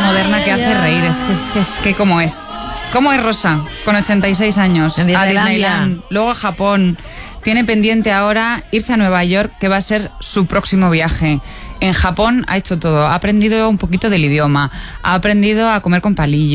moderna que hace reír. Es que ¿cómo es? ¿Cómo es Rosa? Con 86 años. En A Disneylandia. Disneyland, luego a Japón. Tiene pendiente ahora irse a Nueva York, que va a ser su próximo viaje. En Japón ha hecho todo. Ha aprendido un poquito del idioma. Ha aprendido a comer con palillos.